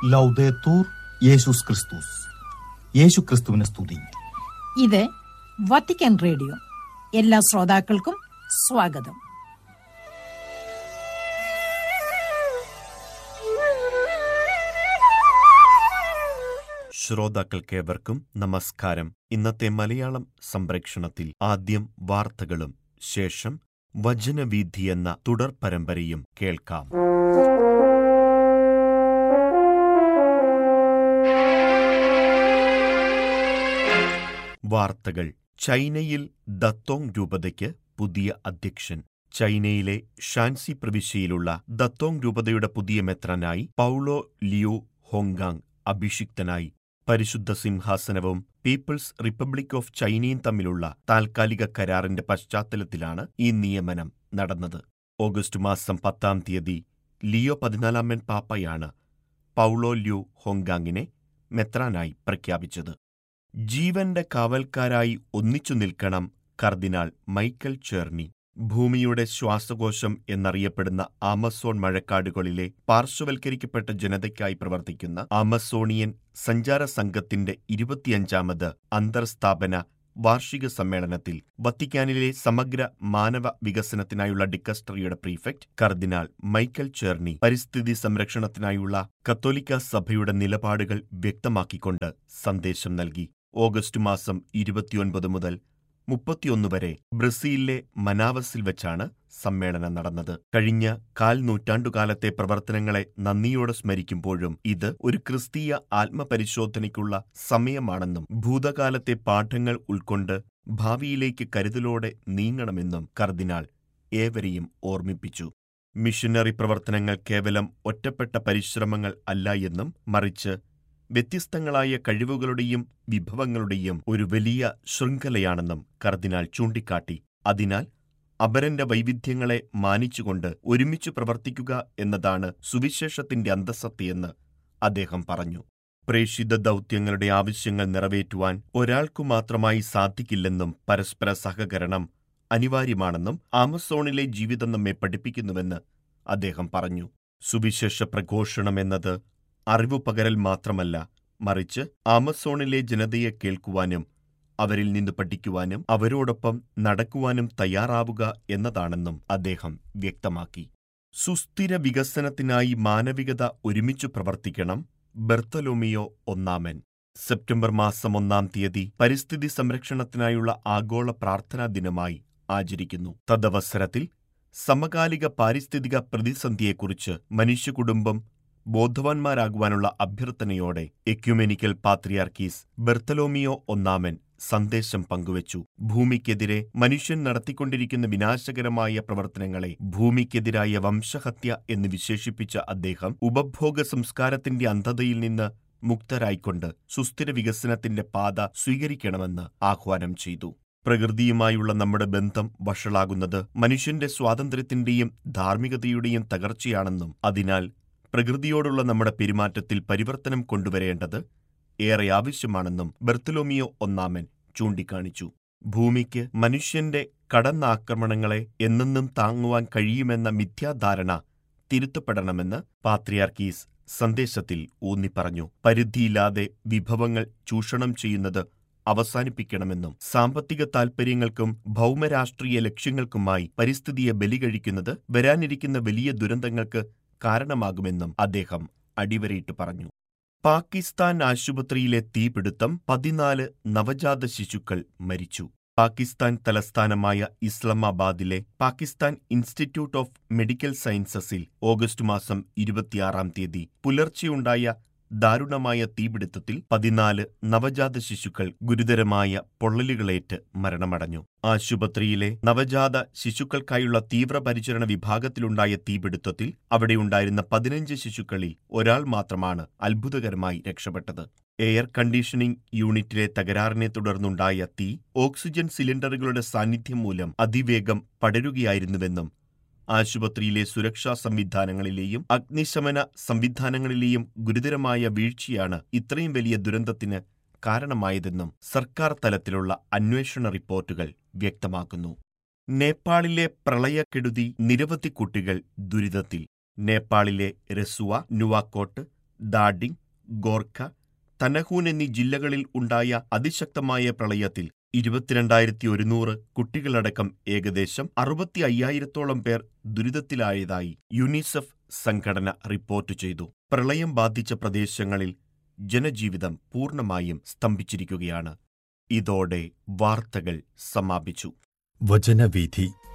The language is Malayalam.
ലൗദേത്തൂർ യേശുസ് ക്രിസ്തുസ്. യേശു ക്രിസ്തുവിനെ സ്തുതി. ഇത് വത്തിക്കാൻ റേഡിയോ. എല്ലാ ശ്രോതാക്കൾക്കും സ്വാഗതം. ശ്രോതാക്കൾക്കേവർക്കും നമസ്കാരം. ഇന്നത്തെ മലയാളം സംപ്രേക്ഷണത്തിൽ ആദ്യം വാർത്തകളും ശേഷം വചനവീഥി എന്ന തുടർ പരമ്പരയും കേൾക്കാം. വാർത്തകൾ. ചൈനയിൽ ദത്തോങ് രൂപതയ്ക്ക് പുതിയ അധ്യക്ഷൻ. ചൈനയിലെ ഷാൻസി പ്രവിശ്യയിലുള്ള ദത്തോങ് രൂപതയുടെ പുതിയ മെത്രാനായി പൗളോ ലിയോ ഹോങ്ഗാങ് അഭിഷിക്തനായി. പരിശുദ്ധ സിംഹാസനവും പീപ്പിൾസ് റിപ്പബ്ലിക് ഓഫ് ചൈനയും തമ്മിലുള്ള താൽക്കാലിക കരാറിന്റെ പശ്ചാത്തലത്തിലാണ് ഈ നിയമനം നടന്നത്. ഓഗസ്റ്റ് മാസം 10 ലിയോ 14 പാപ്പയാണ് പൗളോ ലിയോ ഹോങ്ഗാങ്ങിനെ മെത്രാനായി പ്രഖ്യാപിച്ചത്. ജീവന്റെ കാവൽക്കാരായി ഒന്നിച്ചു നിൽക്കണം കർദിനാൾ മൈക്കൽ ചേർണി. ഭൂമിയുടെ ശ്വാസകോശം എന്നറിയപ്പെടുന്ന ആമസോൺ മഴക്കാടുകളിലെ പാർശ്വവൽക്കരിക്കപ്പെട്ട ജനതയ്ക്കായി പ്രവർത്തിക്കുന്ന ആമസോണിയൻ സഞ്ചാര സംഘത്തിന്റെ 25ാമത് അന്തർസ്ഥാപന വാർഷിക സമ്മേളനത്തിൽ വത്തിക്കാനിലെ സമഗ്ര മാനവ വികസനത്തിനായുള്ള ഡിക്കസ്റ്ററിയുടെ പ്രീഫെക്ട് കർദിനാൾ മൈക്കൽ ചേർണി പരിസ്ഥിതി സംരക്ഷണത്തിനായുള്ള കത്തോലിക്ക സഭയുടെ നിലപാടുകൾ വ്യക്തമാക്കിക്കൊണ്ട് സന്ദേശം നൽകി. ഓഗസ്റ്റ് മാസം 29 മുതൽ 31 വരെ ബ്രസീലിലെ മനാവസിൽ വെച്ചാണ് സമ്മേളനം നടന്നത്. കഴിഞ്ഞ 4 നൂറ്റാണ്ടുകാലത്തെ പ്രവർത്തനങ്ങളെ നന്ദിയോടെ സ്മരിക്കുമ്പോഴും ഇത് ഒരു ക്രിസ്തീയ ആത്മപരിശോധനയ്ക്കുള്ള സമയമാണെന്നും ഭൂതകാലത്തെ പാഠങ്ങൾ ഉൾക്കൊണ്ട് ഭാവിയിലേക്ക് കരുതലോടെ നീങ്ങണമെന്നും കർദിനാൾ ഏവരെയും ഓർമ്മിപ്പിച്ചു. മിഷനറി പ്രവർത്തനങ്ങൾ കേവലം ഒറ്റപ്പെട്ട പരിശ്രമങ്ങൾ അല്ല എന്നും മറിച്ച് വ്യത്യസ്തങ്ങളായ കഴിവുകളുടെയും വിഭവങ്ങളുടെയും ഒരു വലിയ ശൃംഖലയാണെന്നും കർദിനാൾ ചൂണ്ടിക്കാട്ടി. അതിനാൽ അപരന്റെ വൈവിധ്യങ്ങളെ മാനിച്ചുകൊണ്ട് ഒരുമിച്ച് പ്രവർത്തിക്കുക എന്നതാണ് സുവിശേഷത്തിന്റെ അന്തസ്സത്തയെന്ന് അദ്ദേഹം പറഞ്ഞു. പ്രേഷിത ദൗത്യങ്ങളുടെ ആവശ്യങ്ങൾ നിറവേറ്റുവാൻ ഒരാൾക്കു മാത്രമായി സാധിക്കില്ലെന്നും പരസ്പര സഹകരണം അനിവാര്യമാണെന്നും ആമസോണിലെ ജീവിതം നമ്മെ പഠിപ്പിക്കുന്നുവെന്ന് അദ്ദേഹം പറഞ്ഞു. സുവിശേഷ പ്രഘോഷണം എന്നത് അറിവു പകരൽ മാത്രമല്ല, മറിച്ച് ആമസോണിലെ ജനതയെ കേൾക്കുവാനും അവരിൽ നിന്ന് പഠിക്കുവാനും അവരോടൊപ്പം നടക്കുവാനും തയ്യാറാവുക എന്നതാണെന്നും അദ്ദേഹം വ്യക്തമാക്കി. സുസ്ഥിര വികസനത്തിനായി മാനവികത ഒരുമിച്ചു പ്രവർത്തിക്കണം. ബർത്തലോമിയോ ഒന്നാമൻ. സെപ്റ്റംബർ മാസം 1 പരിസ്ഥിതി സംരക്ഷണത്തിനായുള്ള ആഗോള പ്രാർത്ഥനാ ദിനമായി ആചരിക്കുന്നു. തദവസരത്തിൽ സമകാലിക പാരിസ്ഥിതിക പ്രതിസന്ധിയെക്കുറിച്ച് മനുഷ്യകുടുംബം ബോധവാന്മാരാകുവാനുള്ള അഭ്യർത്ഥനയോടെ എക്യുമെനിക്കൽ പാത്രിയാർക്കീസ് ബർത്തലോമിയോ ഒന്നാമൻ സന്ദേശം പങ്കുവച്ചു. ഭൂമിക്കെതിരെ മനുഷ്യൻ നടത്തിക്കൊണ്ടിരിക്കുന്ന വിനാശകരമായ പ്രവർത്തനങ്ങളെ ഭൂമിക്കെതിരായ വംശഹത്യ എന്ന് വിശേഷിപ്പിച്ച അദ്ദേഹം ഉപഭോഗ സംസ്കാരത്തിന്റെ അന്ധതയിൽ നിന്ന് മുക്തരായിക്കൊണ്ട് സുസ്ഥിര വികസനത്തിന്റെ പാത സ്വീകരിക്കണമെന്ന് ആഹ്വാനം ചെയ്തു. പ്രകൃതിയുമായുള്ള നമ്മുടെ ബന്ധം വഷളാകുന്നത് മനുഷ്യന്റെ സ്വാതന്ത്ര്യത്തിന്റെയും ധാർമ്മികതയുടെയും തകർച്ചയാണെന്നും അതിനാൽ പ്രകൃതിയോടുള്ള നമ്മുടെ പെരുമാറ്റത്തിൽ പരിവർത്തനം കൊണ്ടുവരേണ്ടത് ഏറെ ആവശ്യമാണെന്നും ബർത്തലോമിയോ ഒന്നാമൻ ചൂണ്ടിക്കാണിച്ചു. ഭൂമിക്ക് മനുഷ്യന്റെ കടന്നാക്രമണങ്ങളെ എന്നെന്നും താങ്ങുവാൻ കഴിയുമെന്ന മിഥ്യാധാരണ തിരുത്തപ്പെടണമെന്ന് പാത്രിയാർക്കീസ് സന്ദേശത്തിൽ ഊന്നിപ്പറഞ്ഞു. പരിധിയില്ലാതെ വിഭവങ്ങൾ ചൂഷണം ചെയ്യുന്നത് അവസാനിപ്പിക്കണമെന്നും സാമ്പത്തിക താൽപര്യങ്ങൾക്കും ഭൗമരാഷ്ട്രീയ ലക്ഷ്യങ്ങൾക്കുമായി പരിസ്ഥിതിയെ ബലികഴിക്കുന്നത് വരാനിരിക്കുന്ന വലിയ ദുരന്തങ്ങൾക്ക് കാരണമാകുമെന്നും അദ്ദേഹം അടിവരയിട്ട് പറഞ്ഞു. പാകിസ്ഥാൻ ആശുപത്രിയിലെ തീപിടുത്തം 14 നവജാത ശിശുക്കൾ മരിച്ചു. പാകിസ്ഥാൻ തലസ്ഥാനമായ ഇസ്ലാമാബാദിലെ Pakistan institute of medical സയൻസസിൽ August മാസം 26 പുലർച്ചെയുണ്ടായ ദാരുണമായ തീപിടുത്തത്തിൽ 14 നവജാത ശിശുക്കൾ ഗുരുതരമായ പൊള്ളലുകളേറ്റ് മരണമടഞ്ഞു. ആശുപത്രിയിലെ നവജാത ശിശുക്കൾക്കായുള്ള തീവ്രപരിചരണ വിഭാഗത്തിലുണ്ടായ തീപിടുത്തത്തിൽ അവിടെയുണ്ടായിരുന്ന 15 ശിശുക്കളിൽ ഒരാൾ മാത്രമാണ് അത്ഭുതകരമായി രക്ഷപ്പെട്ടത്. എയർ കണ്ടീഷനിംഗ് യൂണിറ്റിലെ തകരാറിനെ തുടർന്നുണ്ടായ തീ ഓക്സിജൻ സിലിണ്ടറുകളുടെ സാന്നിധ്യം മൂലം അതിവേഗം പടരുകയായിരുന്നുവെന്നും ആശുപത്രിയിലെ സുരക്ഷാ സംവിധാനങ്ങളിലെയും അഗ്നിശമന സംവിധാനങ്ങളിലെയും ഗുരുതരമായ വീഴ്ചയാണ് ഇത്രയും വലിയ ദുരന്തത്തിന് കാരണമായതെന്നും സർക്കാർ തലത്തിലുള്ള അന്വേഷണ റിപ്പോർട്ടുകൾ വ്യക്തമാക്കുന്നു. നേപ്പാളിലെ പ്രളയക്കെടുതി നിരവധി കുട്ടികൾ ദുരിതത്തിൽ. നേപ്പാളിലെ രസുവ, നുവാക്കോട്ട്, ദാഡിങ്, ഗോർഖ, തനഹൂൻ എന്നീ ജില്ലകളിൽ ഉണ്ടായ അതിശക്തമായ പ്രളയത്തിൽ 22,100 കുട്ടികളടക്കം ഏകദേശം 65,000-ഓളം പേർ ദുരിതത്തിലായതായി യുനിസെഫ് സംഘടന റിപ്പോർട്ട് ചെയ്തു. പ്രളയം ബാധിച്ച പ്രദേശങ്ങളിൽ ജനജീവിതം പൂർണ്ണമായും സ്തംഭിച്ചിരിക്കുകയാണ്. ഇതോടെ വാർത്തകൾ സമാപിച്ചു. വചനവീഥി